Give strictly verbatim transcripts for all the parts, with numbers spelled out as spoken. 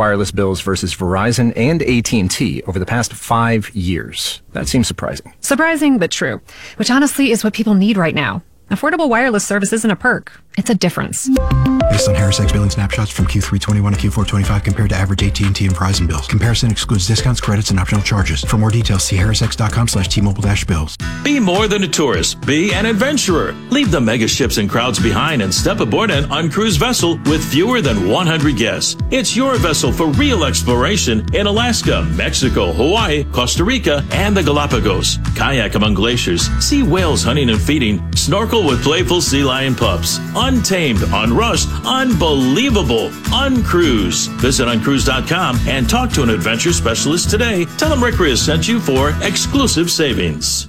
wireless bills versus Verizon and A T and T over the past five years. That seems surprising. Surprising, but true. Which honestly is what people need right now. Affordable wireless service isn't a perk. It's a difference. Based on Harris X billing snapshots from Q three twenty-one to Q four twenty-five compared to average A T and T and Verizon bills. Comparison excludes discounts, credits, and optional charges. For more details, see harrisx.com slash T-Mobile-bills. Be more than a tourist. Be an adventurer. Leave the mega ships and crowds behind and step aboard an uncruised vessel with fewer than one hundred guests. It's your vessel for real exploration in Alaska, Mexico, Hawaii, Costa Rica, and the Galapagos. Kayak among glaciers, see whales hunting and feeding, snorkel with playful sea lion pups. Untamed, unrushed, unbelievable, uncruise. Visit uncruise dot com and talk to an adventure specialist today. Tell them Rick Riz sent you for exclusive savings.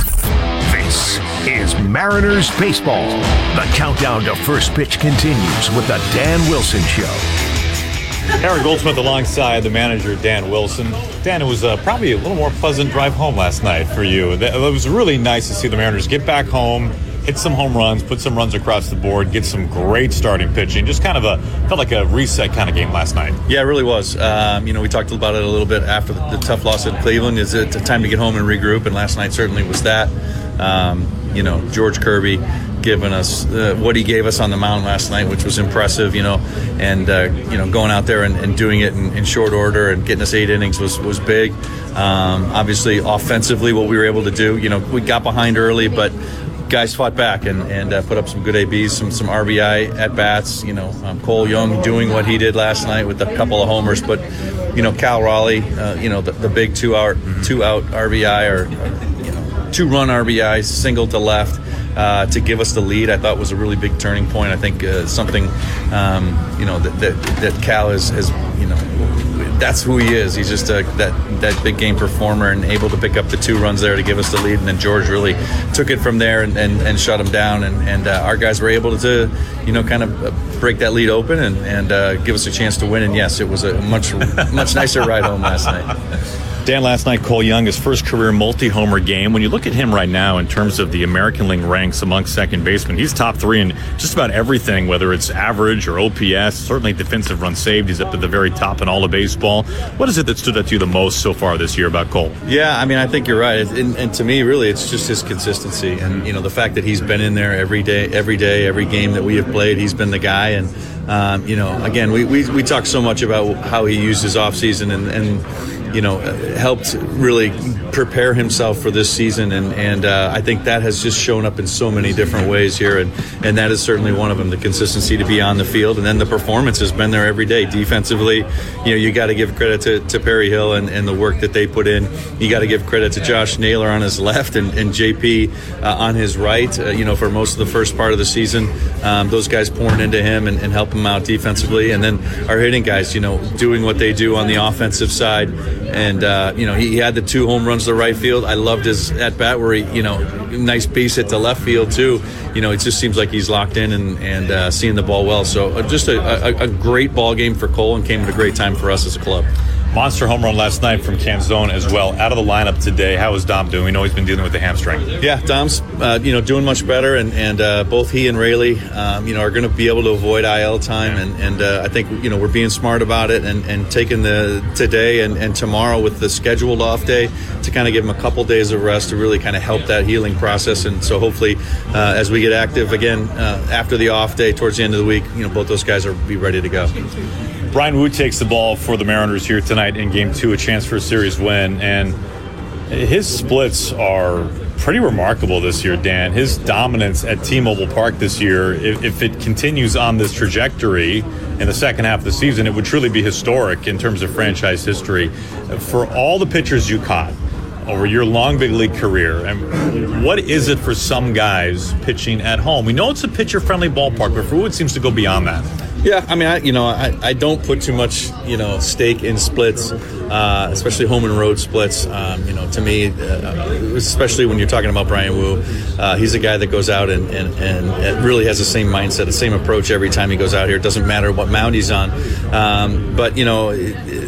This is Mariners baseball. The countdown to first pitch continues with the Dan Wilson Show. Aaron Goldsmith alongside the manager, Dan Wilson. Dan, it was uh, probably a little more pleasant drive home last night for you. It was really nice to see the Mariners get back home, hit some home runs, put some runs across the board, get some great starting pitching. Just kind of a, felt like a reset kind of game last night. Yeah, it really was. Um, you know, we talked about it a little bit after the, the tough loss at Cleveland. Is it time to get home and regroup? And last night certainly was that. Um, you know, George Kirby giving us uh, what he gave us on the mound last night, which was impressive, you know, and, uh, you know, going out there and, and doing it in, in short order and getting us eight innings was, was big. Um, obviously, offensively, what we were able to do, you know, we got behind early, but guys fought back and, and uh, put up some good A Bs, some some R B I at-bats. You know, um, Cole Young doing what he did last night with a couple of homers. But, you know, Cal Raleigh, uh, you know, the, the big two-out two-out R B I or, or you know, two-run R B I, single to left. Uh, to give us the lead, I thought was a really big turning point. I think uh, something, um, you know, that, that that Cal is, is, you know, that's who he is. He's just a, that that big game performer and able to pick up the two runs there to give us the lead. And then George really took it from there and, and, and shut him down. And, and uh, our guys were able to, you know, kind of break that lead open and, and uh, give us a chance to win. And yes, it was a much much nicer ride home last night. Dan, last night, Cole Young, his first career multi-homer game. When you look at him right now in terms of the American League ranks among second basemen, he's top three in just about everything, whether it's average or O P S, certainly defensive run saved. He's up at the very top in all of baseball. What is it that stood out to you the most so far this year about Cole? Yeah, I mean, I think you're right. And, and to me, really, it's just his consistency. And, you know, the fact that he's been in there every day, every day, every game that we have played, he's been the guy. And, um, you know, again, we, we, we talk so much about how he used his offseason and, and you know, helped really prepare himself for this season. And, and uh, I think that has just shown up in so many different ways here. And, and that is certainly one of them, the consistency to be on the field. And then the performance has been there every day. Defensively, you know, you got to give credit to, to Perry Hill and, and the work that they put in. You got to give credit to Josh Naylor on his left and, and J P uh, on his right, uh, you know, for most of the first part of the season. Um, those guys pouring into him and, and helping him out defensively. And then our hitting guys, you know, doing what they do on the offensive side. And, uh, you know, he, he had the two home runs to right field. I loved his at-bat where he, you know, nice base hit to left field, too. You know, it just seems like he's locked in and, and uh, seeing the ball well. So uh, just a, a, a great ball game for Cole and came at a great time for us as a club. Monster home run last night from Canzone as well. Out of the lineup today. How is Dom doing? We know he's been dealing with the hamstring. Yeah, Dom's uh, you know doing much better, and and uh, both he and Rayleigh um, you know are going to be able to avoid I L time, yeah. and and uh, I think you know we're being smart about it and, and taking the today and, and tomorrow with the scheduled off day to kind of give them a couple days of rest to really kind of help that healing process. And so hopefully uh, as we get active again uh, after the off day towards the end of the week, you know both those guys will be ready to go. Brian Wood takes the ball for the Mariners here tonight in Game Two, a chance for a series win, and his splits are pretty remarkable this year, Dan. His dominance at T-Mobile Park this year, if, if it continues on this trajectory in the second half of the season, it would truly be historic in terms of franchise history. For all the pitchers you caught over your long big league career, and what is it for some guys pitching at home? We know it's a pitcher-friendly ballpark, but for Wood seems to go beyond that. Yeah, I mean, I, you know, I, I don't put too much, you know, stake in splits, uh, especially home and road splits. Um, you know, to me, uh, especially when you're talking about Brian Wu, uh, he's a guy that goes out and, and, and really has the same mindset, the same approach every time he goes out here. It doesn't matter what mound he's on. Um, but, you know, it,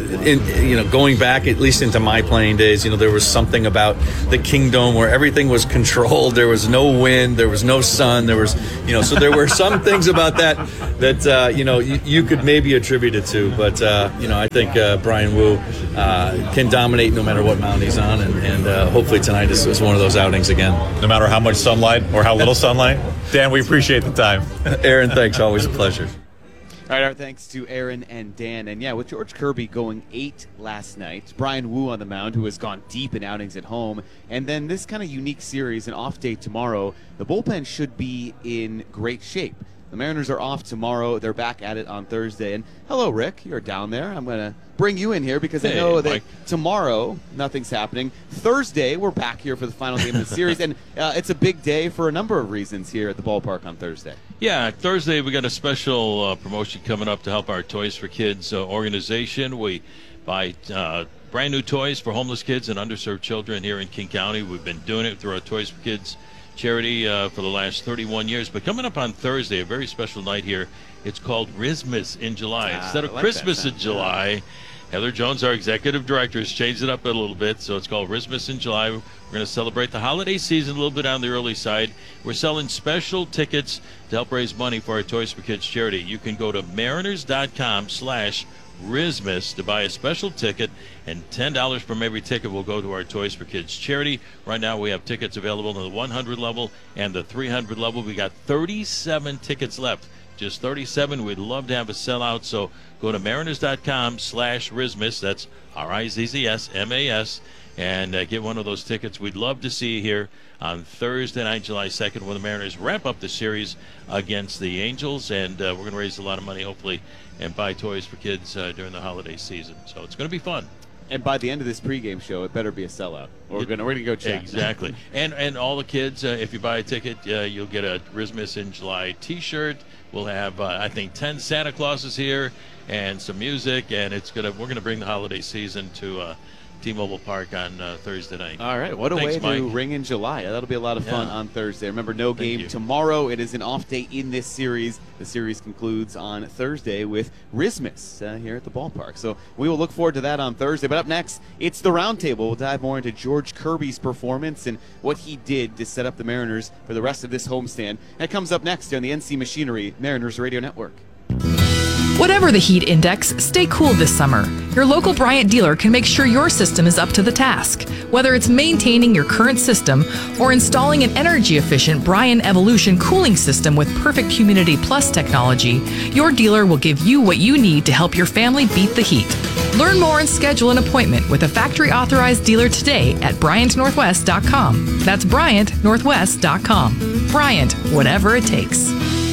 in, you know, going back at least into my playing days, you know, there was something about the Kingdome where everything was controlled. There was no wind, there was no sun, there was, you know, so there were some things about that that uh, you know you, you could maybe attribute it to. But uh, you know, I think uh, Bryan Woo uh, can dominate no matter what mound he's on, and, and uh, hopefully tonight is, is one of those outings again. No matter how much sunlight or how little sunlight. Dan, we appreciate the time. Aaron, thanks. Always a pleasure. All right, our thanks to Aaron and Dan. And yeah, with George Kirby going eight last night, Bryan Woo on the mound, who has gone deep in outings at home, and then this kind of unique series, an off day tomorrow, the bullpen should be in great shape. The Mariners are off tomorrow. They're back at it on Thursday. And hello, Rick. You're down there. I'm going to bring you in here because hey, I know that Mike. Tomorrow nothing's happening. Thursday, we're back here for the final game of the series. And uh, it's a big day for a number of reasons here at the ballpark on Thursday. Yeah, Thursday we got a special uh, promotion coming up to help our Toys for Kids uh, organization. We buy uh, brand new toys for homeless kids and underserved children here in King County. We've been doing it through our Toys for Kids charity uh, for the last thirty-one years. But coming up on Thursday, a very special night here. It's called Rizmas in July. Ah, Instead of like Christmas in July, Heather Jones, our executive director, has changed it up a little bit. So it's called Rizmas in July. We're going to celebrate the holiday season a little bit on the early side. We're selling special tickets to help raise money for our Toys for Kids charity. You can go to mariners.com slash Rizmas to buy a special ticket, and ten dollars from every ticket will go to our Toys for Kids charity. Right now we have tickets available in the one hundred level and the three hundred level. We got thirty-seven tickets left, just thirty-seven. We'd love to have a sellout, so go to mariners.com slash Rizmas. That's R I Z Z S M A S, and uh, get one of those tickets. We'd love to see you here on Thursday night, July second, when the Mariners wrap up the series against the Angels, and uh, we're going to raise a lot of money, hopefully, and buy toys for kids uh, during the holiday season. So it's going to be fun. And by the end of this pregame show, it better be a sellout. We're going we're gonna go check. Exactly. and and all the kids, uh, if you buy a ticket, uh, you'll get a Rizmas in July T-shirt. We'll have, uh, I think, ten Santa Clauses here and some music, and it's gonna we're going to bring the holiday season to uh, T-Mobile Park on uh, Thursday night. All right, what a Thanks, way to Mike. ring in July. That'll be a lot of fun Yeah. on Thursday. Remember, no Thank game you. tomorrow. It is an off day in this series. The series concludes on Thursday with Rizmas uh, here at the ballpark. So we will look forward to that on Thursday. But up next, it's the Roundtable. We'll dive more into George Kirby's performance and what he did to set up the Mariners for the rest of this homestand. That comes up next on the N C Machinery Mariners Radio Network. Whatever the heat index, stay cool this summer. Your local Bryant dealer can make sure your system is up to the task. Whether it's maintaining your current system or installing an energy-efficient Bryant Evolution cooling system with perfect Humidity Plus technology, your dealer will give you what you need to help your family beat the heat. Learn more and schedule an appointment with a factory-authorized dealer today at Bryant Northwest dot com. That's Bryant Northwest dot com. Bryant, whatever it takes.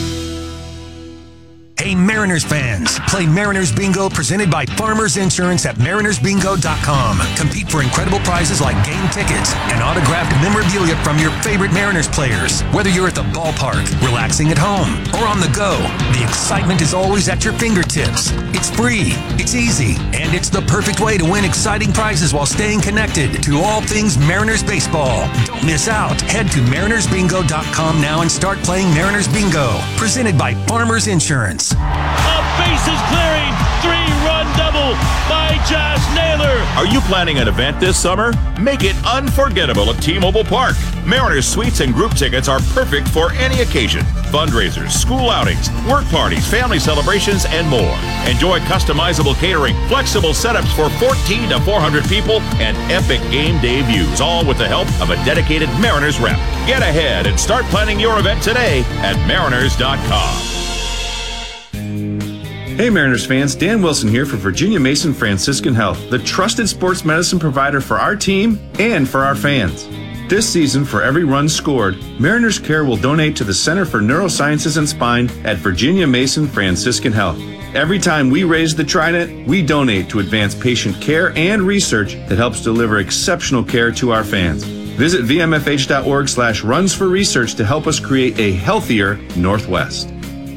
Hey Mariners fans, play Mariners Bingo presented by Farmers Insurance at mariners bingo dot com. Compete for incredible prizes like game tickets and autographed memorabilia from your favorite Mariners players. Whether you're at the ballpark, relaxing at home, or on the go, the excitement is always at your fingertips. It's free, it's easy, and it's the perfect way to win exciting prizes while staying connected to all things Mariners baseball. Don't miss out. Head to mariners bingo dot com now and start playing Mariners Bingo, presented by Farmers Insurance. A bases clearing three-run double by Josh Naylor. Are you planning an event this summer? Make it unforgettable at T-Mobile Park. Mariners suites and group tickets are perfect for any occasion. Fundraisers, school outings, work parties, family celebrations, and more. Enjoy customizable catering, flexible setups for fourteen to four hundred people, and epic game day views, all with the help of a dedicated Mariners rep. Get ahead and start planning your event today at mariners dot com. Hey Mariners fans, Dan Wilson here for Virginia Mason Franciscan Health, the trusted sports medicine provider for our team and for our fans. This season, for every run scored, Mariners Care will donate to the Center for Neurosciences and Spine at Virginia Mason Franciscan Health. Every time we raise the trident, we donate to advance patient care and research that helps deliver exceptional care to our fans. Visit v m f h dot org slash runs for research to help us create a healthier Northwest.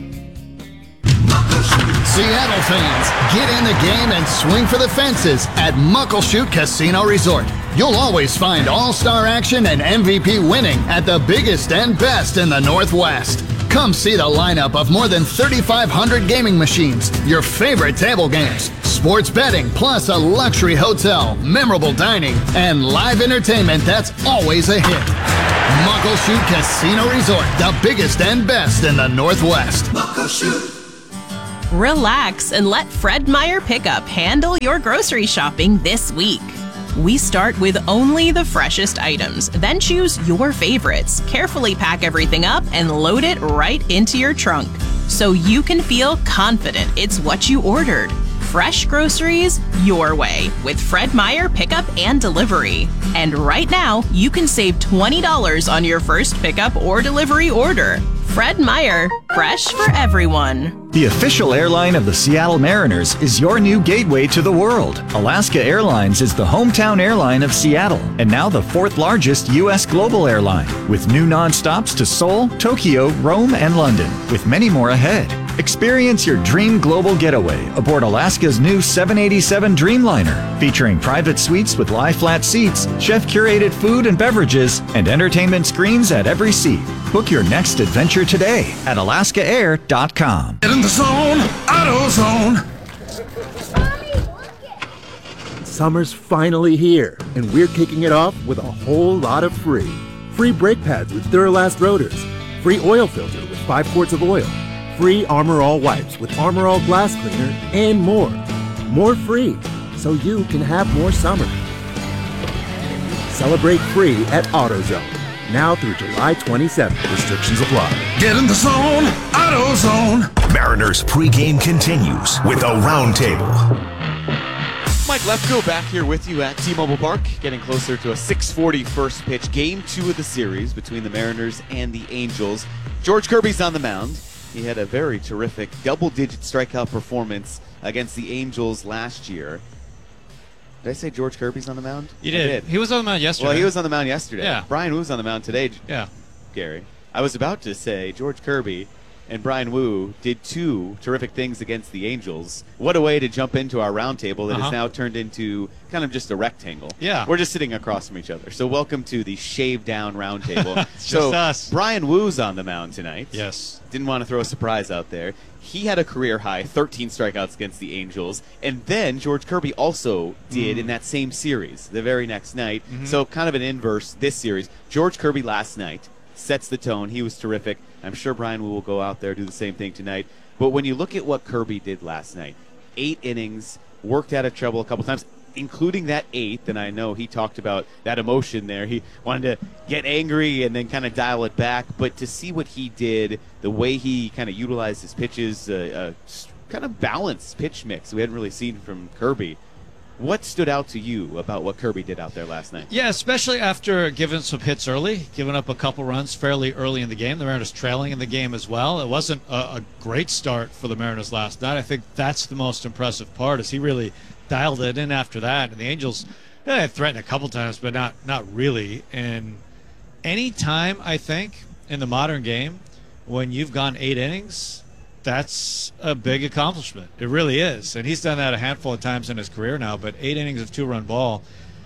Seattle fans, get in the game and swing for the fences at Muckleshoot Casino Resort. You'll always find all-star action and M V P winning at the biggest and best in the Northwest. Come see the lineup of more than thirty-five hundred gaming machines, your favorite table games, Sports betting, plus a luxury hotel, memorable dining, and live entertainment that's always a hit. Muckleshoot Casino Resort, the biggest and best in the Northwest. Muckleshoot. Relax and let Fred Meyer Pickup handle your grocery shopping this week. We start with only the freshest items, then choose your favorites, carefully pack everything up, and load it right into your trunk so you can feel confident it's what you ordered. Fresh groceries your way with Fred Meyer Pickup and Delivery. And right now, you can save twenty dollars on your first pickup or delivery order. Fred Meyer, fresh for everyone. The official airline of the Seattle Mariners is your new gateway to the world. Alaska Airlines is the hometown airline of Seattle and now the fourth largest U S global airline, with new nonstops to Seoul, Tokyo, Rome, and London, with many more ahead. Experience your dream global getaway aboard Alaska's new seven eighty-seven Dreamliner, featuring private suites with lie-flat seats, chef-curated food and beverages, and entertainment screens at every seat. Book your next adventure today at alaska air dot com. Get in the zone, AutoZone. Summer's finally here, and we're kicking it off with a whole lot of free. Free brake pads with Duralast rotors, free oil filter with five quarts of oil, free Armor All wipes with Armor All glass cleaner, and more. More free, so you can have more summer. Celebrate free at AutoZone. Now through July twenty-seventh. Restrictions apply. Get in the zone, AutoZone. Mariners pregame continues with a roundtable. Mike Lefko back here with you at T-Mobile Park, getting closer to a six forty first pitch, game two of the series between the Mariners and the Angels. George Kirby's on the mound. He had a very terrific double-digit strikeout performance against the Angels last year. Did I say George Kirby's on the mound? You did. did. He was on the mound yesterday. Well, he was on the mound yesterday. Yeah. Brian Woo's on the mound today. Yeah. Gary. I was about to say George Kirby and Brian Woo did two terrific things against the Angels. What a way to jump into our roundtable that uh-huh. has now turned into kind of just a rectangle. Yeah. We're just sitting across from each other. So welcome to the shaved-down roundtable. So just us. Brian Woo's on the mound tonight. Yes. Didn't want to throw a surprise out there. He had a career-high thirteen strikeouts against the Angels, and then George Kirby also did mm. in that same series the very next night. Mm-hmm. So kind of an inverse this series. George Kirby last night sets the tone. He was terrific. I'm sure Brian will go out there do the same thing tonight. But when you look at what Kirby did last night, eight innings, worked out of trouble a couple times, including that eighth, and I know he talked about that emotion there. He wanted to get angry and then kind of dial it back. But to see what he did, the way he kind of utilized his pitches, uh, uh, kind of balanced pitch mix we hadn't really seen from Kirby. What stood out to you about what Kirby did out there last night? Yeah, especially after giving some hits early, giving up a couple runs fairly early in the game. The Mariners trailing in the game as well. It wasn't a, a great start for the Mariners last night. I think that's the most impressive part, is he really dialed it in after that. And the Angels, yeah, they threatened a couple times, but not not really. And any time, I think, in the modern game, when you've gone eight innings, that's a big accomplishment. It really is. And he's done that a handful of times in his career now, but eight innings of two-run ball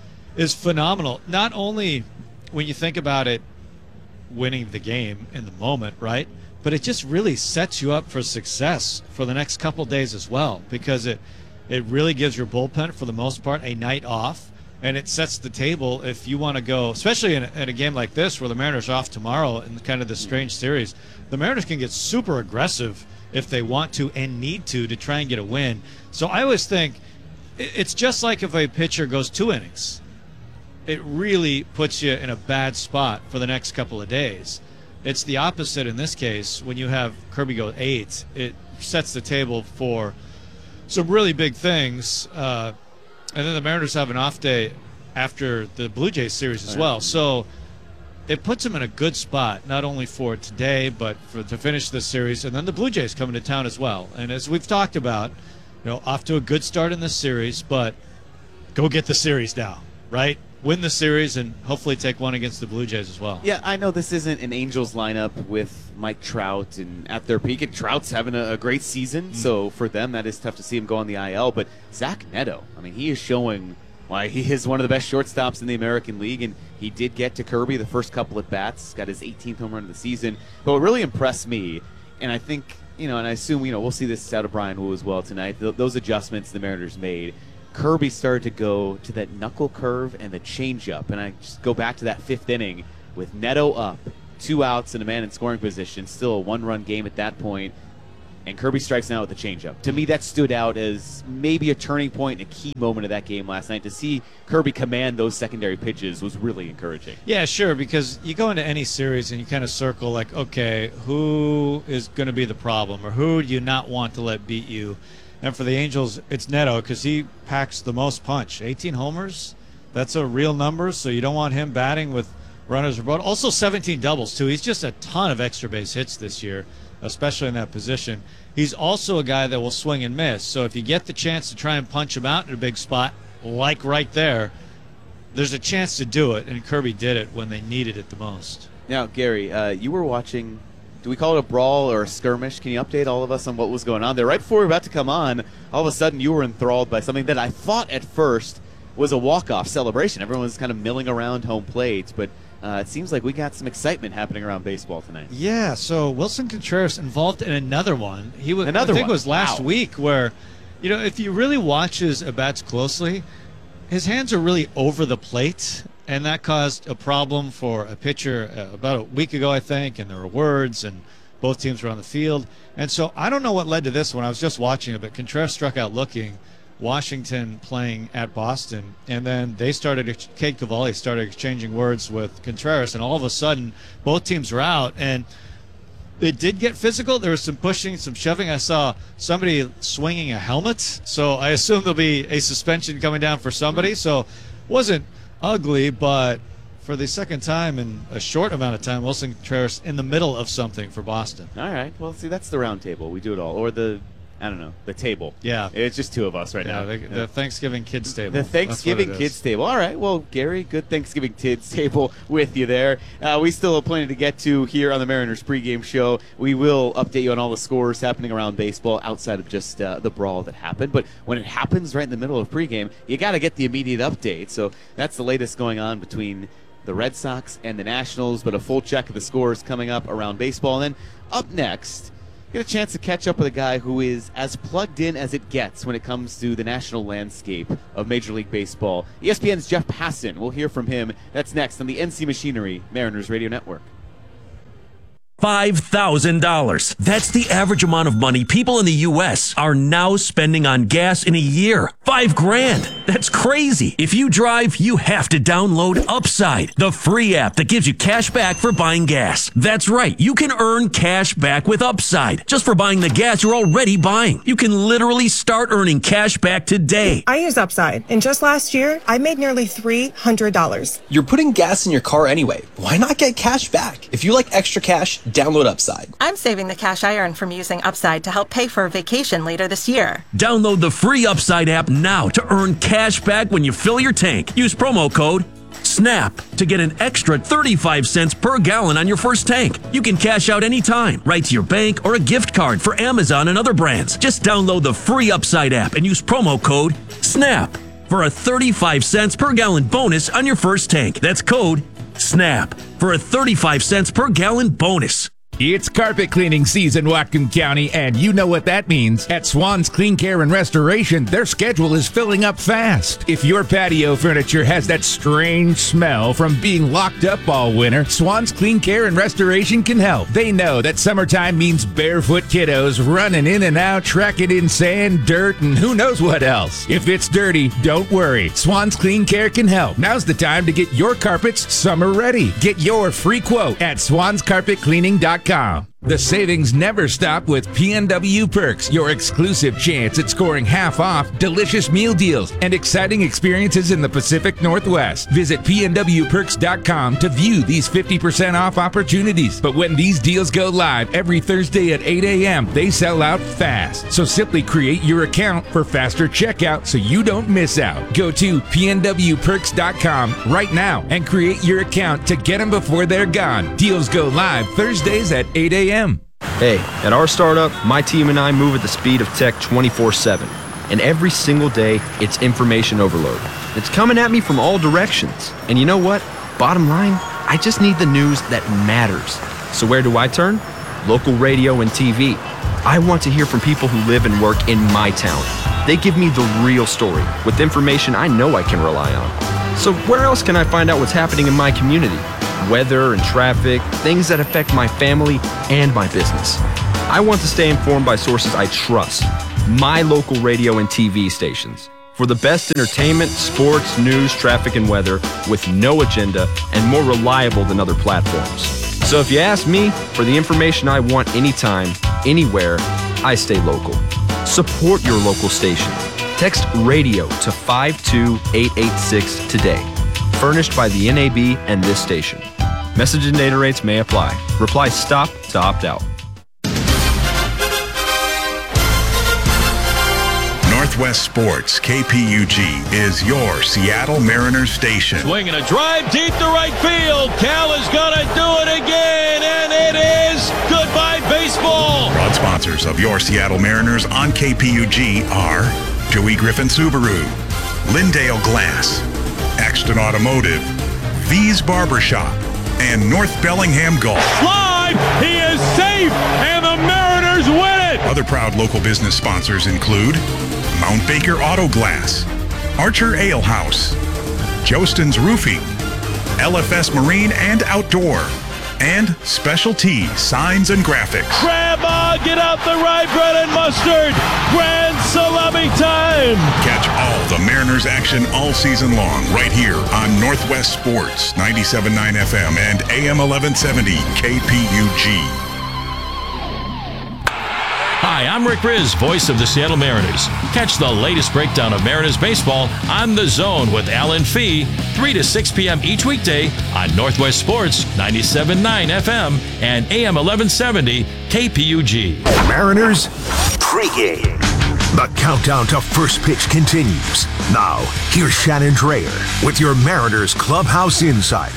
is phenomenal. Not only when you think about it, winning the game in the moment, right? But it just really sets you up for success for the next couple days as well, because it it really gives your bullpen, for the most part, a night off, and it sets the table if you want to go, especially in a, in a game like this where the Mariners are off tomorrow in kind of this strange series. The Mariners can get super aggressive if they want to and need to to try and get a win. So I always think it's just like if a pitcher goes two innings. It really puts you in a bad spot for the next couple of days. It's the opposite in this case. When you have Kirby go eight, it sets the table for some really big things. Uh, and then the Mariners have an off day after the Blue Jays series as well. So it puts them in a good spot, not only for today, but for to finish this series. And then the Blue Jays coming to town as well. And as we've talked about, you know, off to a good start in this series, but go get the series now, right? Win the series and hopefully take one against the Blue Jays as well. Yeah, I know this isn't an Angels lineup with Mike Trout and at their peak, and Trout's having a, a great season, mm. so for them that is tough to see him go on the I L. But Zach Neto, I mean, he is showing why he is one of the best shortstops in the American League, and he did get to Kirby the first couple at bats, got his eighteenth home run of the season. But what really impressed me, and I think you know, and I assume, you know, we'll see this out of Brian Wu as well tonight. Th- those adjustments the Mariners made. Kirby started to go to that knuckle curve and the changeup. And I just go back to that fifth inning with Neto up, two outs and a man in scoring position, still a one-run game at that point, and Kirby strikes out with the changeup. To me, that stood out as maybe a turning point, a key moment of that game last night. To see Kirby command those secondary pitches was really encouraging. Yeah, sure, because you go into any series and you kind of circle like, okay, who is going to be the problem, or who do you not want to let beat you? And for the Angels, it's Neto, because he packs the most punch. eighteen homers, that's a real number, so you don't want him batting with runners aboard. Also seventeen doubles, too. He's just a ton of extra base hits this year, especially in that position. He's also a guy that will swing and miss. So if you get the chance to try and punch him out in a big spot, like right there, there's a chance to do it, and Kirby did it when they needed it the most. Now, Gary, uh, you were watching, do we call it a brawl or a skirmish? Can you update all of us on what was going on there? Right before we were about to come on, all of a sudden you were enthralled by something that I thought at first was a walk-off celebration. Everyone was kind of milling around home plate, but Uh, it seems like we got some excitement happening around baseball tonight. Yeah, so Wilson Contreras involved in another one. He was, another I think one. it was last Wow. week where, you know, if you really watch his at-bats closely, his hands are really over the plate, and that caused a problem for a pitcher uh, about a week ago, I think, and there were words, and both teams were on the field. And so I don't know what led to this one. I was just watching it, but Contreras struck out looking. Washington playing at Boston, and then they started, Cade Cavalli started exchanging words with Contreras, and all of a sudden both teams were out, and it did get physical. There was some pushing, some shoving. I saw somebody swinging a helmet, so I assume there'll be a suspension coming down for somebody. So it wasn't ugly, but for the second time in a short amount of time, Wilson Contreras in the middle of something for Boston. All right, well, see, that's the round table. We do it all, or the I don't know, the table. Yeah. It's just two of us right yeah, now. The, the yeah. Thanksgiving kids table. The Thanksgiving kids table. All right. Well, Gary, good Thanksgiving kids table with you there. Uh, we still have plenty to get to here on the Mariners pregame show. We will update you on all the scores happening around baseball outside of just uh, the brawl that happened. But when it happens right in the middle of pregame, you got to get the immediate update. So that's the latest going on between the Red Sox and the Nationals. But a full check of the scores coming up around baseball. And then up next, get a chance to catch up with a guy who is as plugged in as it gets when it comes to the national landscape of Major League Baseball. E S P N's Jeff Passan. We'll hear from him. That's next on the N C Machinery Mariners Radio Network. five thousand dollars. That's the average amount of money people in the U S are now spending on gas in a year. Five grand. That's crazy. If you drive, you have to download Upside, the free app that gives you cash back for buying gas. That's right. You can earn cash back with Upside just for buying the gas you're already buying. You can literally start earning cash back today. I use Upside, and just last year, I made nearly three hundred dollars. You're putting gas in your car anyway. Why not get cash back? If you like extra cash, download Upside. I'm saving the cash I earn from using Upside to help pay for a vacation later this year. Download the free Upside app now to earn cash back when you fill your tank. Use promo code SNAP to get an extra thirty-five cents per gallon on your first tank. You can cash out anytime, right to your bank or a gift card for Amazon and other brands. Just download the free Upside app and use promo code SNAP for a thirty-five cents per gallon bonus on your first tank. That's code SNAP for a thirty-five cents per gallon bonus. It's carpet cleaning season, Whatcom County, and you know what that means. At Swan's Clean Care and Restoration, their schedule is filling up fast. If your patio furniture has that strange smell from being locked up all winter, Swan's Clean Care and Restoration can help. They know that summertime means barefoot kiddos running in and out, tracking in sand, dirt, and who knows what else. If it's dirty, don't worry. Swan's Clean Care can help. Now's the time to get your carpets summer ready. Get your free quote at swans carpet cleaning dot com. The savings never stop with P N W Perks, your exclusive chance at scoring half off, delicious meal deals, and exciting experiences in the Pacific Northwest. Visit P N W perks dot com to view these fifty percent off opportunities. But when these deals go live every Thursday at eight a.m., they sell out fast. So simply create your account for faster checkout so you don't miss out. Go to P N W perks dot com right now and create your account to get them before they're gone. Deals go live Thursdays at eight a.m. Hey, at our startup, my team and I move at the speed of tech twenty-four seven. And every single day, it's information overload. It's coming at me from all directions. And you know what? Bottom line, I just need the news that matters. So where do I turn? Local radio and T V. I want to hear from people who live and work in my town. They give me the real story with information I know I can rely on. So where else can I find out what's happening in my community? Weather and traffic, things that affect my family and my business. I want to stay informed by sources I trust. My local radio and T V stations. For the best entertainment, sports, news, traffic, and weather with no agenda and more reliable than other platforms. So if you ask me for the information I want anytime, anywhere, I stay local. Support your local station. Text radio to five two eight eight six today. Furnished by the N A B and this station. Message and data rates may apply. Reply STOP to opt out. Northwest Sports, K P U G, is your Seattle Mariners station. Swinging a drive deep to right field. Cal is going to do it again, and it is goodbye baseball. Proud sponsors of your Seattle Mariners on K P U G are Joey Griffin Subaru, Lindale Glass, Axton Automotive, V's Barbershop, and North Bellingham Golf. Live, he is safe, and the Mariners win it. Other proud local business sponsors include Mount Baker Auto Glass, Archer Ale House, Jostin's Roofing, L F S Marine and Outdoor, and Special T Signs and Graphics. Grandma, get out the rye bread and mustard. Grand salami time. Catch all the Mariners action all season long right here on Northwest Sports, ninety-seven point nine F M and A M eleven seventy K P U G. Hi, I'm Rick Riz, voice of the Seattle Mariners. Catch the latest breakdown of Mariners baseball on The Zone with Alan Fee, three to six p.m. each weekday on Northwest Sports, ninety-seven point nine F M and A M eleven seventy K P U G. Mariners pregame. The countdown to first pitch continues. Now, here's Shannon Drayer with your Mariners Clubhouse Insider.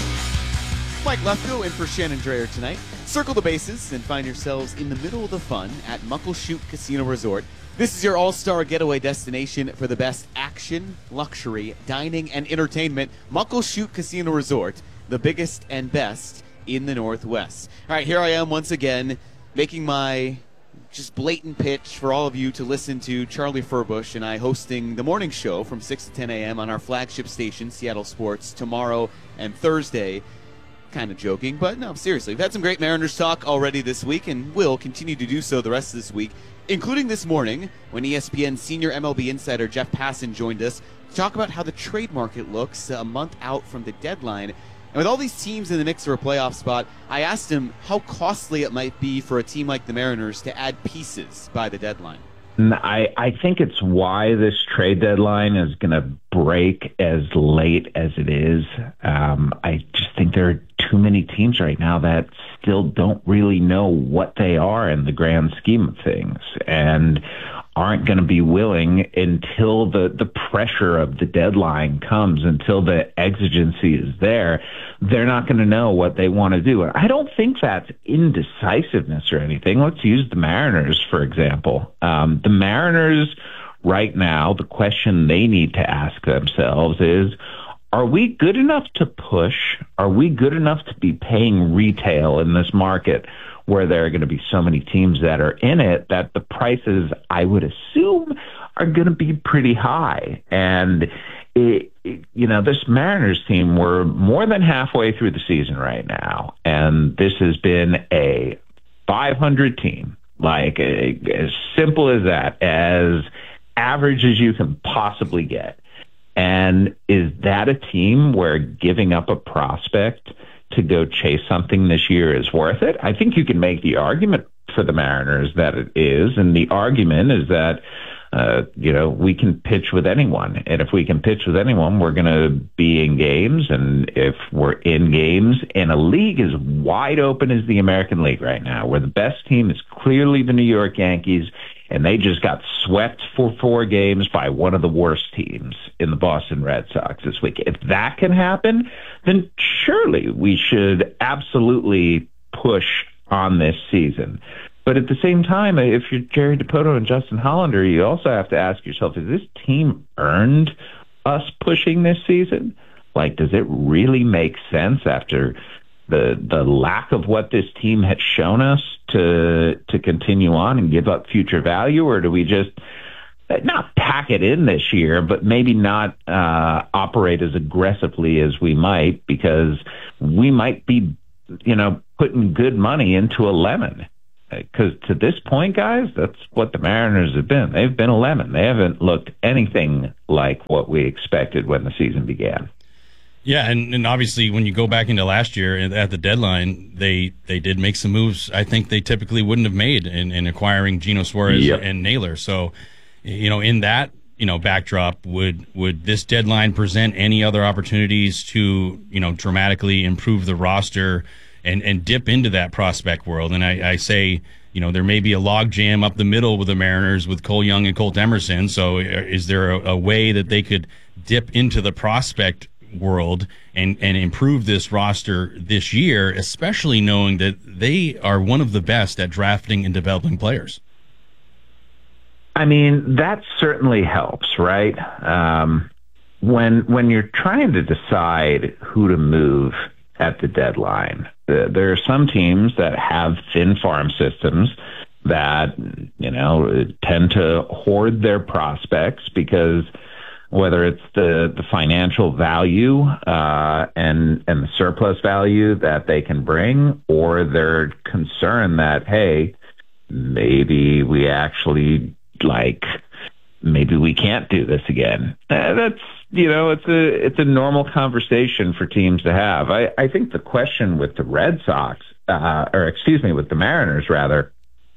Mike Lefko in for Shannon Drayer tonight. Circle the bases and find yourselves in the middle of the fun at Muckleshoot Casino Resort. This is your all-star getaway destination for the best action, luxury, dining, and entertainment. Muckleshoot Casino Resort, the biggest and best in the Northwest. All right, here I am once again making my just blatant pitch for all of you to listen to Charlie Furbush and I hosting the morning show from six to ten a.m. on our flagship station, Seattle Sports, tomorrow and Thursday. Kind of joking, but no, seriously. We've had some great Mariners talk already this week and will continue to do so the rest of this week, including this morning when E S P N senior M L B insider Jeff Passan joined us to talk about how the trade market looks a month out from the deadline. And with all these teams in the mix for a playoff spot, I asked him how costly it might be for a team like the Mariners to add pieces by the deadline. I, I think it's why this trade deadline is going to break as late as it is. Um, I just think there are too many teams right now that still don't really know what they are in the grand scheme of things and aren't going to be willing until the, the pressure of the deadline comes, until the exigency is there. They're not going to know what they want to do. I don't think that's indecisiveness or anything. Let's use the Mariners, for example. Um, the Mariners right now, the question they need to ask themselves is, are we good enough to push? Are we good enough to be paying retail in this market where there are going to be so many teams that are in it that the prices, I would assume, are going to be pretty high? And It, it, you know, this Mariners team, we're more than halfway through the season right now, and this has been a five hundred team, like a, as simple as that, as average as you can possibly get. And is that a team where giving up a prospect to go chase something this year is worth it? I think you can make the argument for the Mariners that it is, and the argument is that Uh, you know, we can pitch with anyone. And if we can pitch with anyone, we're going to be in games. And if we're in games in a league as wide open as the American League right now, where the best team is clearly the New York Yankees, and they just got swept for four games by one of the worst teams in the Boston Red Sox this week. If that can happen, then surely we should absolutely push on this season. But at the same time, if you're Jerry Dipoto and Justin Hollander, you also have to ask yourself, has this team earned us pushing this season? Like, does it really make sense after the the lack of what this team has shown us to to continue on and give up future value, or do we just not pack it in this year, but maybe not uh, operate as aggressively as we might, because we might be, you know, putting good money into a lemon? Because to this point, guys, that's what the Mariners have been. They've been a lemon. They haven't looked anything like what we expected when the season began. Yeah, and, and obviously when you go back into last year at the deadline, they, they did make some moves I think they typically wouldn't have made in, in acquiring Geno Suarez yep. and Naylor. So, you know, in that, you know, backdrop, would would this deadline present any other opportunities to, you know, dramatically improve the roster and, and dip into that prospect world? And I, I say, you know, there may be a log jam up the middle with the Mariners with Cole Young and Colt Emerson. So is there a, a way that they could dip into the prospect world and, and improve this roster this year, especially knowing that they are one of the best at drafting and developing players? I mean, that certainly helps, right? Um, when when you're trying to decide who to move at the deadline, uh, there are some teams that have thin farm systems that, you know, tend to hoard their prospects because whether it's the, the financial value uh, and and the surplus value that they can bring, or they're concerned that, hey, maybe we actually like maybe we can't do this again. Uh, that's, you know, it's a it's a normal conversation for teams to have. I, I think the question with the Red Sox, uh, or excuse me, with the Mariners rather,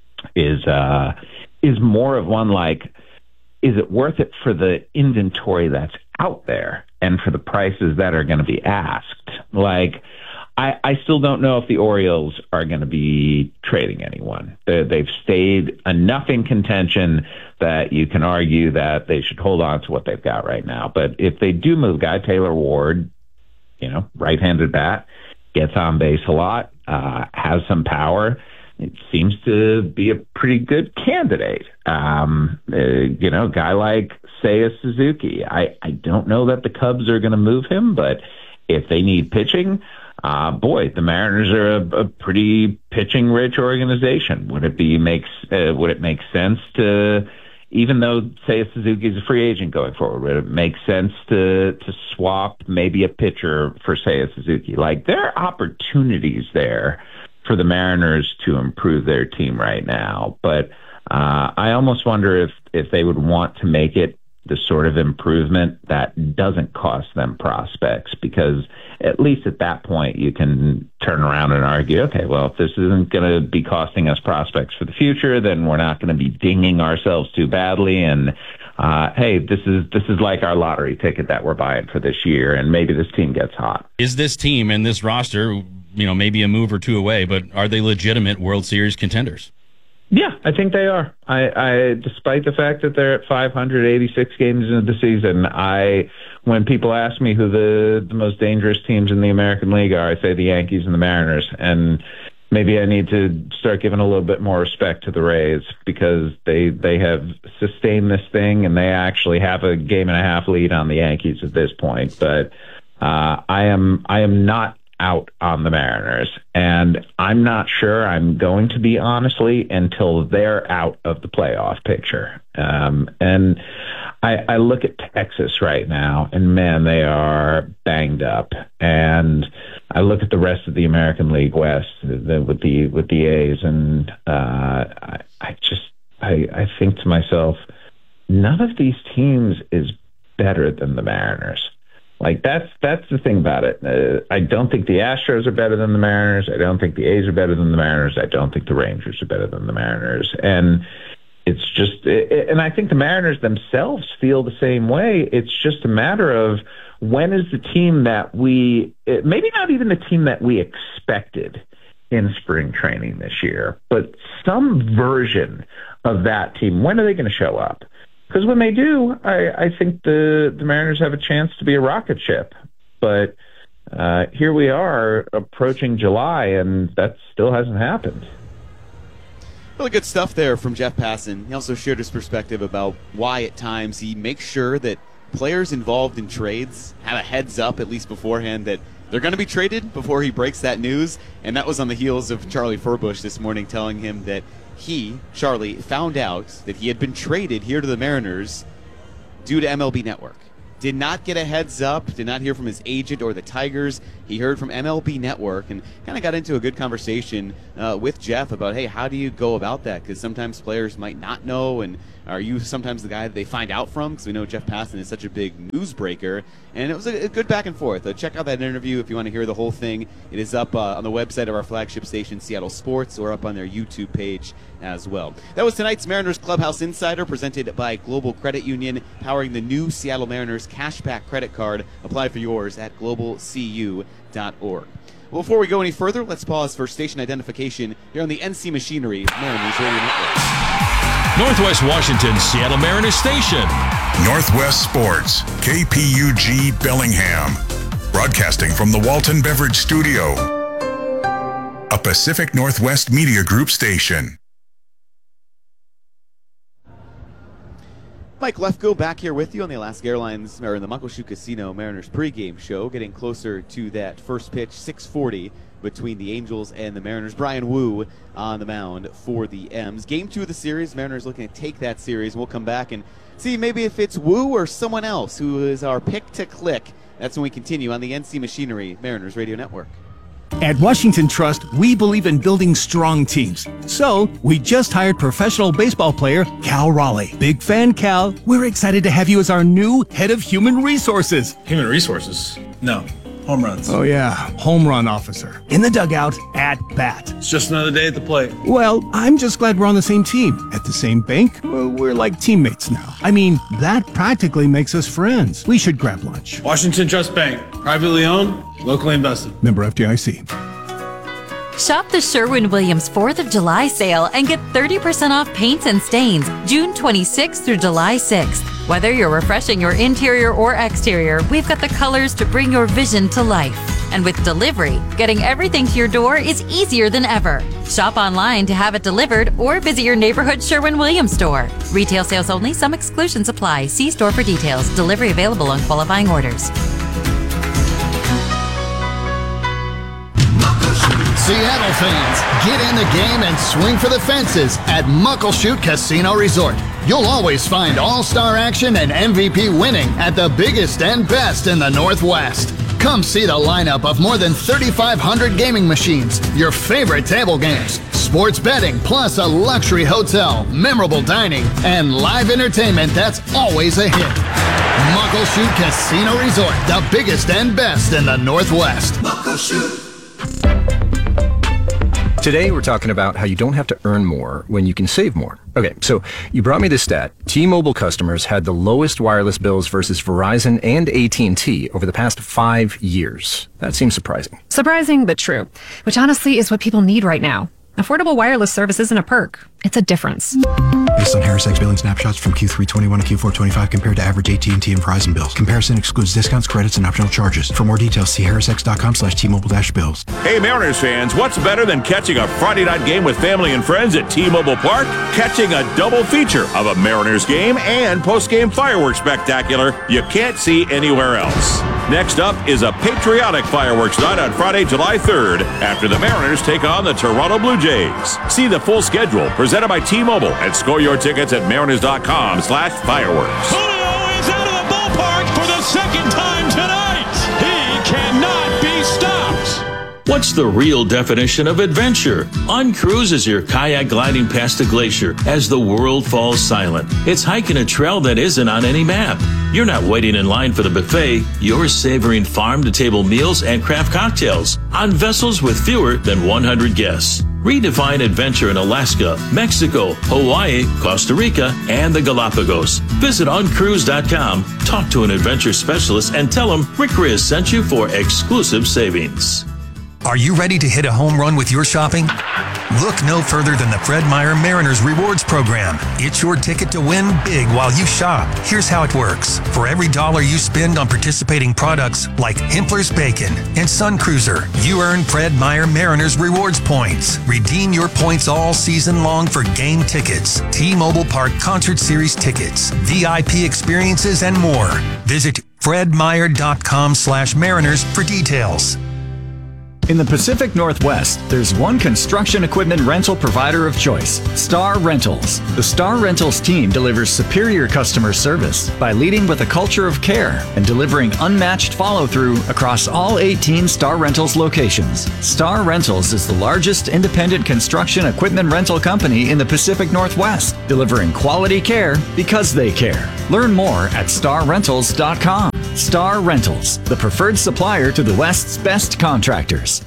is uh, is more of one like, is it worth it for the inventory that's out there and for the prices that are going to be asked? Like, I, I still don't know if the Orioles are going to be trading anyone. They're, they've stayed enough in contention that you can argue that they should hold on to what they've got right now. But if they do move Guy Taylor Ward, you know, right-handed bat, gets on base a lot, uh, has some power, it seems to be a pretty good candidate. Um, uh, you know, a guy like Seiya Suzuki. I, I don't know that the Cubs are going to move him, but if they need pitching, uh, boy, the Mariners are a, a pretty pitching-rich organization. Would it be makes uh, would it make sense to, even though Seiya Suzuki is a free agent going forward, would it make sense to to swap maybe a pitcher for Seiya Suzuki? Like, there are opportunities there for the Mariners to improve their team right now. But uh, I almost wonder if, if they would want to make it the sort of improvement that doesn't cost them prospects, because at least at that point you can turn around and argue, okay, well, if this isn't going to be costing us prospects for the future, then we're not going to be dinging ourselves too badly. And uh, hey, this is this is like our lottery ticket that we're buying for this year, and maybe this team gets hot. Is this team and this roster, you know, maybe a move or two away, but are they legitimate World Series contenders? Yeah, I think they are. I, I, despite the fact that they're at five hundred eighty-six games into the season, I, when people ask me who the, the most dangerous teams in the American League are, I say the Yankees and the Mariners. And maybe I need to start giving a little bit more respect to the Rays, because they, they have sustained this thing and they actually have a game and a half lead on the Yankees at this point. But uh, I am, I am not out on the Mariners, and I'm not sure I'm going to be, honestly, until they're out of the playoff picture. Um, and I, I look at Texas right now, and man, they are banged up. And I look at the rest of the American League West the, with the with the A's, and uh, I, I just I, I think to myself, none of these teams is better than the Mariners. Like, that's that's the thing about it. Uh, I don't think the Astros are better than the Mariners. I don't think the A's are better than the Mariners. I don't think the Rangers are better than the Mariners. And it's just, it, and I think the Mariners themselves feel the same way. It's just a matter of when is the team that we, maybe not even the team that we expected in spring training this year, but some version of that team. When are they going to show up? Because when they do, I, I think the, the Mariners have a chance to be a rocket ship. But uh, here we are approaching July, and that still hasn't happened. Really good stuff there from Jeff Passan. He also shared his perspective about why at times he makes sure that players involved in trades have a heads up, at least beforehand, that they're going to be traded before he breaks that news. And that was on the heels of Charlie Furbush this morning telling him that he, Charlie, found out that he had been traded here to the Mariners due to M L B Network. Did not get a heads up, did not hear from his agent or the Tigers. He heard from M L B Network and kind of got into a good conversation uh, with Jeff about, hey, how do you go about that? Because sometimes players might not know, and are you sometimes the guy that they find out from? Because we know Jeff Passan is such a big newsbreaker. And it was a, a good back and forth. Uh, check out that interview if you want to hear the whole thing. It is up uh, on the website of our flagship station, Seattle Sports, or up on their YouTube page as well. That was tonight's Mariners Clubhouse Insider, presented by Global Credit Union, powering the new Seattle Mariners Cashback Credit Card. Apply for yours at global c u dot org. Well, before we go any further, let's pause for station identification here on the N C Machinery Mariners Radio Network. Northwest Washington's Seattle Mariners Station. Northwest Sports, K P U G Bellingham. Broadcasting from the Walton Beverage Studio. A Pacific Northwest Media Group station. Mike Lefko back here with you on the Alaska Airlines, or in the Muckleshoot Casino Mariners pregame show, getting closer to that first pitch, six forty, between the Angels and the Mariners. Bryan Woo on the mound for the M's. Game two of the series, Mariners looking to take that series. We'll come back and see maybe if it's Woo or someone else who is our pick to click. That's when we continue on the N C Machinery Mariners Radio Network. At Washington Trust, we believe in building strong teams. So, we just hired professional baseball player Cal Raleigh. Big fan, Cal. We're excited to have you as our new head of human resources. Human resources? No. Home runs. Oh, yeah. Home run officer. In the dugout, at bat. It's just another day at the plate. Well, I'm just glad we're on the same team. At the same bank, well, we're like teammates now. I mean, that practically makes us friends. We should grab lunch. Washington Trust Bank. Privately owned, locally invested. Member F D I C. Shop the Sherwin-Williams fourth of July sale and get thirty percent off paints and stains June twenty-sixth through July sixth. Whether you're refreshing your interior or exterior, we've got the colors to bring your vision to life. And with delivery, getting everything to your door is easier than ever. Shop online to have it delivered or visit your neighborhood Sherwin-Williams store. Retail sales only, some exclusions apply. See store for details. Delivery available on qualifying orders. Seattle fans, get in the game and swing for the fences at Muckleshoot Casino Resort. You'll always find all-star action and M V P winning at the biggest and best in the Northwest. Come see the lineup of more than thirty-five hundred gaming machines, your favorite table games, sports betting, plus a luxury hotel, memorable dining, and live entertainment that's always a hit. Muckleshoot Casino Resort, the biggest and best in the Northwest. Muckleshoot. Today, we're talking about how you don't have to earn more when you can save more. Okay, so you brought me this stat. T-Mobile customers had the lowest wireless bills versus Verizon and A T and T over the past five years. That seems surprising. Surprising, but true. Which honestly is what people need right now. Affordable wireless service isn't a perk. It's a difference. Based on HarrisX billing snapshots from Q three twenty-one to Q four twenty-five compared to average A T and T and Verizon bills. Comparison excludes discounts, credits, and optional charges. For more details, see harrisx.com slash T-Mobile dash bills. Hey, Mariners fans, what's better than catching a Friday night game with family and friends at T-Mobile Park? Catching a double feature of a Mariners game and post-game fireworks spectacular you can't see anywhere else. Next up is a patriotic fireworks night on Friday, July third, after the Mariners take on the Toronto Blue Jays. See the full schedule presented by T-Mobile and score your tickets at mariners.com slash fireworks. Julio is out of the ballpark for the second time tonight. He cannot be stopped. What's the real definition of adventure? Uncruise is your kayak gliding past a glacier as the world falls silent. It's hiking a trail that isn't on any map. You're not waiting in line for the buffet. You're savoring farm-to-table meals and craft cocktails on vessels with fewer than one hundred guests. Redefine adventure in Alaska, Mexico, Hawaii, Costa Rica, and the Galapagos. Visit uncruise dot com, talk to an adventure specialist, and tell them Rick Riz sent you for exclusive savings. Are you ready to hit a home run with your shopping? Look no further than the Fred Meyer Mariners Rewards Program. It's your ticket to win big while you shop. Here's how it works. For every dollar you spend on participating products like Himpler's Bacon and Sun Cruiser, you earn Fred Meyer Mariners Rewards points. Redeem your points all season long for game tickets, T-Mobile Park Concert Series tickets, V I P experiences, and more. Visit fredmeyer.com slash mariners for details. In the Pacific Northwest, there's one construction equipment rental provider of choice, Star Rentals. The Star Rentals team delivers superior customer service by leading with a culture of care and delivering unmatched follow-through across all eighteen Star Rentals locations. Star Rentals is the largest independent construction equipment rental company in the Pacific Northwest, delivering quality care because they care. Learn more at star rentals dot com. Star Rentals, the preferred supplier to the West's best contractors.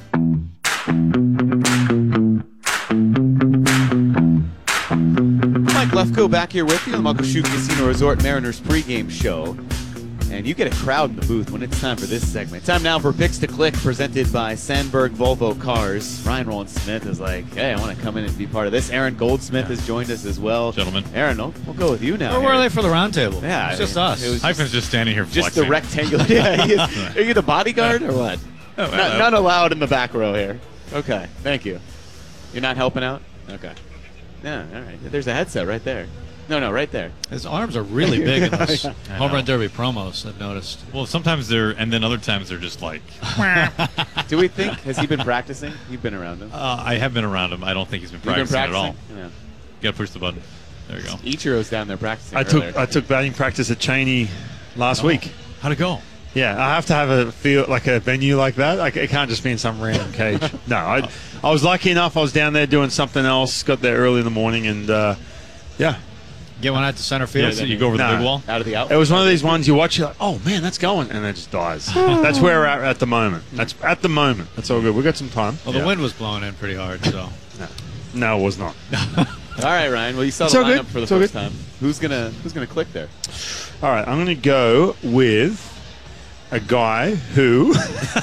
Mike Lefko back here with you on the Muckleshoot Casino Resort Mariners pregame show. And you get a crowd in the booth when it's time for this segment. Time now for Picks to Click, presented by Sandberg Volvo Cars. Ryan Rowland-Smith is like, hey, I want to come in and be part of this. Aaron Goldsmith yeah. has joined us as well. Gentlemen. Aaron, we'll, we'll go with you now. Where were they for the roundtable? Yeah. It's just us. It was Hyphen's just, just standing here flexing. Just the rectangular. Yeah, he is, are you the bodyguard or what? Oh, no, none allowed in the back row here. Okay, thank you. You're not helping out? Okay. Yeah, all right. There's a headset right there. No, no, right there. His arms are really big in those Home Run Derby promos, I've noticed. Well, sometimes they're, and then other times they're just like. Do we think, has he been practicing? You've been around him. Uh, I have been around him. I don't think he's been practicing, been practicing? at all. Yeah. You got to push the button. There you go. Ichiro's down there practicing. I earlier. took I took batting practice at Cheney last oh. week. How'd it go? Yeah, I have to have a feel like a venue like that. Like, it can't just be in some random cage. No, I, I was lucky enough. I was down there doing something else. Got there early in the morning, and uh, yeah. Get one out to center field. Yeah, so you go over no, the big wall? Out of the out. It was one of these ones you watch, you're like, oh man, that's going, and it just dies. That's where we're at at the moment. That's at the moment. That's all good. We got some time. Well, yeah. the wind was blowing in pretty hard, so. No, no it was not. All right, Ryan. Well, you saw It's the all lineup good. for the It's all first good. time. Who's gonna Who's gonna click there? All right, I'm gonna go with a guy who.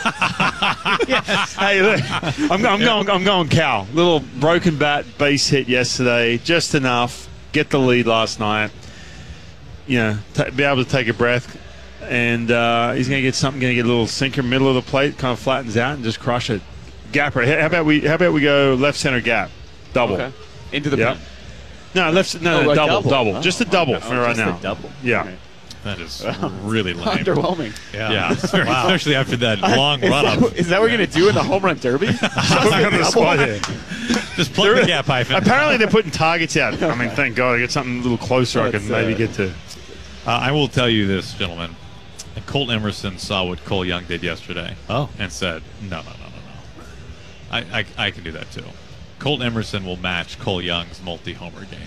Hey, look, I'm, I'm going. I'm going. Cal. Little broken bat base hit yesterday, just enough. Get the lead last night. You know, t- be able to take a breath, and uh, he's gonna get something. Gonna get a little sinker, middle of the plate, kind of flattens out and just crush it. Gapper. How about we? How about we go left center gap, double. Okay. Into the Yep. pen. No, left. No, Oh, no like double, double. double. Oh. Just a double Oh, for right just a now. double. Yeah. All right. That is really lame. Underwhelming. Yeah, yeah. Especially after that long is run up. That, is that what we're going to do in the home run derby? Put me on the spot here. Just plug the gap, Hyphen. Apparently they're putting targets out. I mean, thank God I get something a little closer I can maybe uh, get to. Uh, I will tell you this, gentlemen. Colt Emerson saw what Cole Young did yesterday. Oh. And said, no, no, no, no, no. I, I, I can do that too. Colt Emerson will match Cole Young's multi-homer game.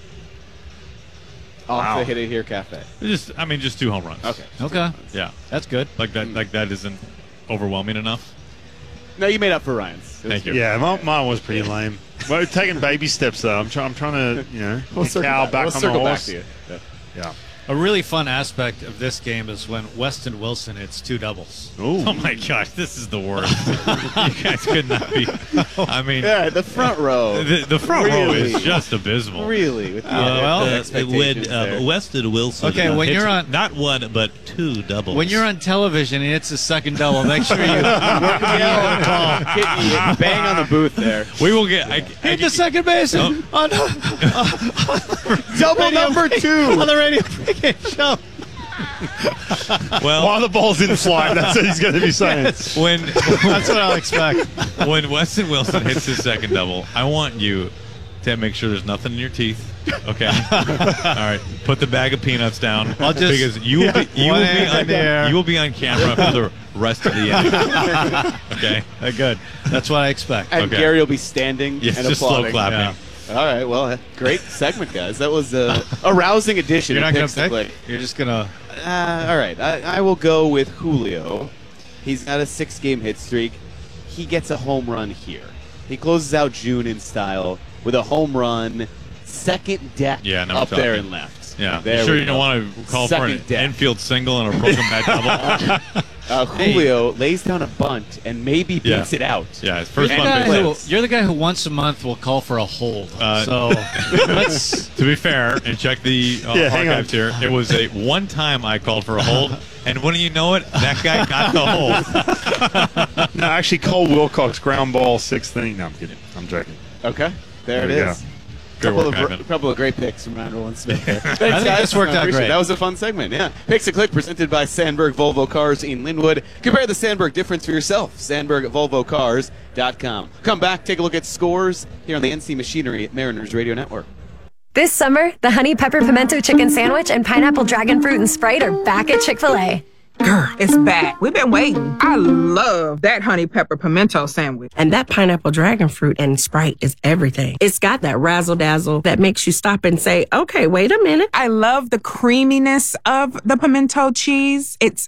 Off Wow. the Hit It Here Cafe. Just, I mean, just two home runs. Okay. Okay. Yeah. That's good. Like that, like that isn't overwhelming enough. No, you made up for Ryan's. It was Thank you. Yeah, mine, mine was pretty lame. Well, taking baby steps though. I'm, try, I'm trying to, you know, We'll get circle Cal back, back we'll on circle the back horse. to you. Yeah. Yeah. A really fun aspect of this game is when Weston Wilson hits two doubles. Ooh. Oh my gosh, this is the worst. You guys could not be. I mean, Yeah, the front row. the, the front row Really? is just abysmal. Really? With the, Uh, well, the uh, expectations when there. uh, Weston Wilson Okay, when hits you're on- not one but two doubles. When you're on television and it's a second double, make sure you Yeah, call. Hit me, bang on the booth there. We will get. I, I, hit the second base on, on, Double number two. on the radio pregame show. well, While the ball's in flight, that's what he's going to be saying. Yes. when That's what I'll expect. when Weston Wilson hits his second double, I want you to make sure there's nothing in your teeth. Okay. All right. Put the bag of peanuts down. I'll just- because you will be you One will be hand in on, the air. you will be on camera for the rest of the inning. Okay. Uh, good. That's what I expect. And Okay. Gary will be standing Yes, and just applauding. slow clapping. Yeah. All right, well, great segment, guys. That was a, a rousing edition You're of not going Picks to to pick? Click. You're just going to... Uh, all right, I, I will go with Julio. He's got a six-game hit streak. He gets a home run here. He closes out June in style with a home run, second deck Yeah, now we're up there talking. and left. Yeah. There you sure we you go. don't want to call for an Second deck. infield single and a broken bat double? Uh, Julio lays down a bunt and maybe Yeah. beats it out. Yeah, his You're first the, bunt guy base who, hit. you're the guy who once a month will call for a hold. Uh, so let's. To be fair, and check the uh, Yeah, hang archives here, it was a one time I called for a hold, and wouldn't you know it, that guy got the hold. No, actually, Cole Wilcox ground ball sixth inning. No, I'm kidding. I'm joking. Okay, there, There it we is. go. Good couple work, of Ivan. couple of great picks from Randall and Smith there. Thanks, I think guys. this worked I out appreciate it. great. That was a fun segment. Yeah. Picks a Click presented by Sandberg Volvo Cars in Linwood. Compare the Sandberg difference for yourself. Sandberg Volvo Cars dot com. Come back, take a look at scores here on the N C Machinery at Mariners Radio Network. This summer, the Honey Pepper Pimento Chicken Sandwich and Pineapple Dragon Fruit and Sprite are back at Chick-fil-A. Girl, it's back. We've been waiting. I love that honey pepper pimento sandwich. And that pineapple dragon fruit and Sprite is everything. It's got that razzle dazzle that makes you stop and say, okay, wait a minute. I love the creaminess of the pimento cheese. It's